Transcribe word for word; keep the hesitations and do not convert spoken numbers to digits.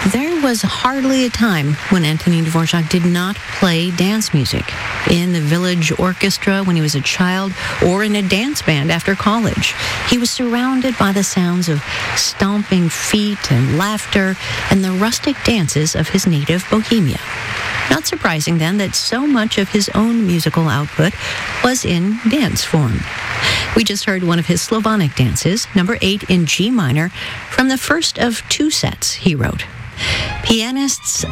There was hardly a time when Antonin Dvorak did not play dance music. In the village orchestra when he was a child, or in a dance band after college. He was surrounded by the sounds of stomping feet and laughter and the rustic dances of his native Bohemia. Not surprising, then, that so much of his own musical output was in dance form. We just heard one of his Slavonic dances, number eight in G minor, from the first of two sets he wrote. Pianists